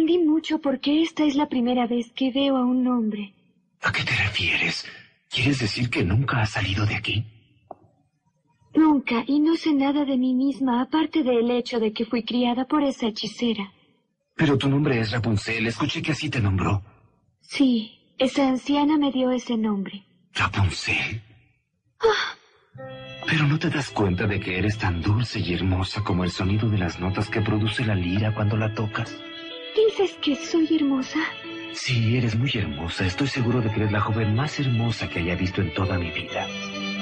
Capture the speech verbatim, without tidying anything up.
aprendí mucho porque esta es la primera vez que veo a un hombre. ¿A qué te refieres? ¿Quieres decir que nunca has salido de aquí? Nunca, y no sé nada de mí misma, aparte del hecho de que fui criada por esa hechicera. Pero tu nombre es Rapunzel, escuché que así te nombró. Sí, esa anciana me dio ese nombre. ¿Rapunzel? Ah. Pero ¿no te das cuenta de que eres tan dulce y hermosa como el sonido de las notas que produce la lira cuando la tocas? ¿Dices que soy hermosa? Sí, eres muy hermosa. Estoy seguro de que eres la joven más hermosa que haya visto en toda mi vida.